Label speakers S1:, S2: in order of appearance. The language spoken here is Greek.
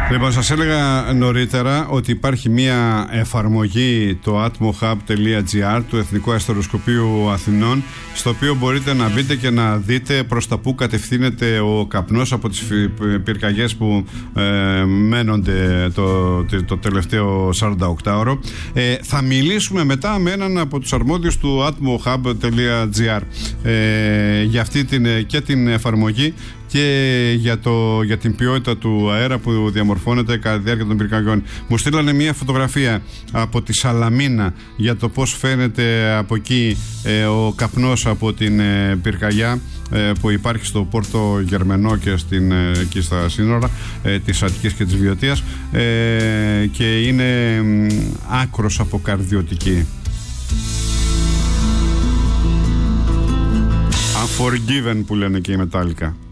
S1: Λοιπόν, σας έλεγα νωρίτερα ότι υπάρχει μια εφαρμογή, το atmohub.gr του Εθνικού Αστεροσκοπείου Αθηνών, στο οποίο μπορείτε να μπείτε και να δείτε προς τα που κατευθύνεται ο καπνός από τις πυρκαγιές που μένονται το τελευταίο 48ωρο. Θα μιλήσουμε μετά με έναν από τους αρμόδιους του atmohub.gr για αυτή την εφαρμογή και για την ποιότητα του αέρα που διαμορφώνεται κατά τη διάρκεια των πυρκαγιών. Μου στείλανε μια φωτογραφία από τη Σαλαμίνα για το πώς φαίνεται από εκεί ο καπνός από την πυρκαγιά που υπάρχει στο Πόρτο Γερμενό και εκεί στα σύνορα της Αττικής και της Βιωτίας, και είναι άκρος αποκαρδιωτική. Unforgiven που λένε και οι Μετάλλικα.